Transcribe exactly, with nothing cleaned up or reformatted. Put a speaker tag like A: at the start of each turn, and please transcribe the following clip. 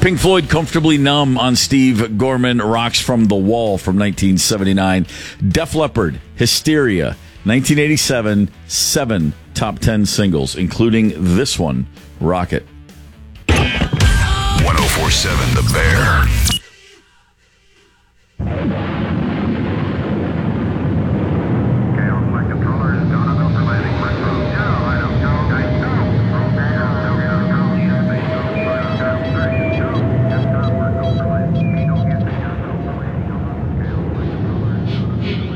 A: Pink Floyd, Comfortably Numb on Steve Gorman. Rocks from the Wall from nineteen seventy-nine. Def Leppard, Hysteria, nineteen eighty-seven. Seven top ten singles, including this one, Rocket.
B: one oh four point seven The Bear.